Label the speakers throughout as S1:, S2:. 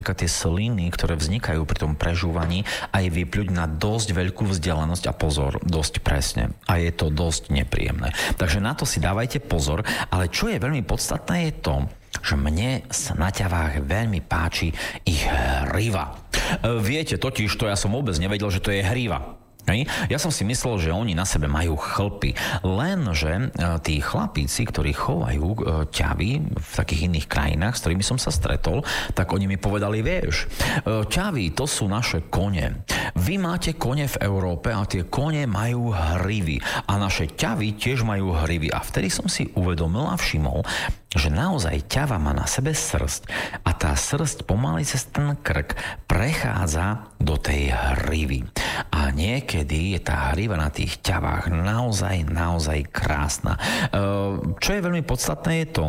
S1: tie sliny, ktoré vznikajú pri tom prežúvaní, aj vypľuť na dosť veľkú vzdialenosť a pozor, dosť presne. A je to dosť nepríjemné. Takže na to si dávajte pozor, ale čo je veľmi podstatné je to, že mne sa na ťavách veľmi páči ich hriva. Viete totiž, to ja som vôbec nevedel, že to je hriva. Ja som si myslel, že oni na sebe majú chlpy. Lenže tí chlapíci, ktorí chovajú ťavy v takých iných krajinách, s ktorými som sa stretol, tak oni mi povedali, vieš, ťavy, to sú naše kone. Vy máte kone v Európe a tie kone majú hrivy. A naše ťavy tiež majú hrivy. A vtedy som si uvedomil a všimol, že naozaj ťava má na sebe srsť a tá srsť pomaly cez ten krk prechádza do tej hrivy. A niekedy je tá hriva na tých ťavách naozaj krásna. Čo je veľmi podstatné je to,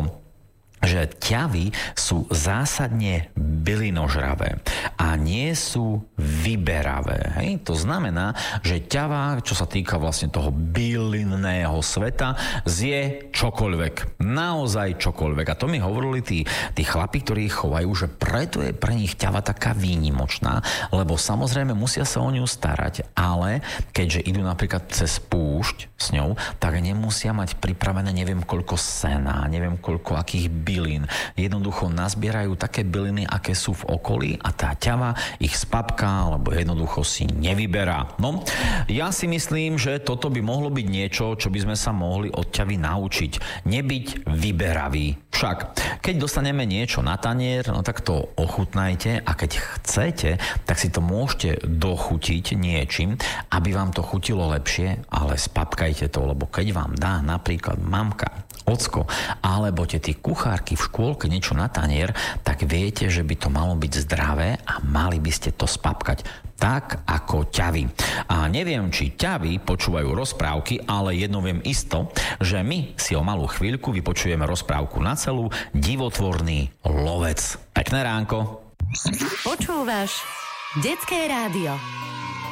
S1: že ťavy sú zásadne bylinožravé a nie sú vyberavé. Hej? To znamená, že ťava, čo sa týka vlastne toho bylinného sveta, zje čokoľvek. Naozaj čokoľvek. A to mi hovorili tí chlapi, ktorí ich chovajú, že preto je pre nich ťava taká výnimočná, lebo samozrejme musia sa o ňu starať, ale keďže idú napríklad cez púšť s ňou, tak nemusia mať pripravené neviem koľko sena, neviem koľko akých bylín. Jednoducho nazbierajú také byliny, aké sú v okolí a tá ťava ich spapká, alebo jednoducho si nevyberá. No, ja si myslím, že toto by mohlo byť niečo, čo by sme sa mohli od ťavy naučiť. Nebyť vyberavý. Však, keď dostaneme niečo na tanier, no tak to ochutnajte a keď chcete, tak si to môžete dochutiť niečím, aby vám to chutilo lepšie, ale spapkajte to, lebo keď vám dá napríklad mamka, ocko, alebo tie kuchárky v škôlke niečo na tanier, tak viete, že by to malo byť zdravé a mali by ste to spapkať. Tak ako ťavy. A neviem, či ťavy počúvajú rozprávky, ale jedno viem isto, že my si o malú chvíľku vypočujeme rozprávku na celú Divotvorný lovec. Pekné ránko.
S2: Počúvaš Detské rádio.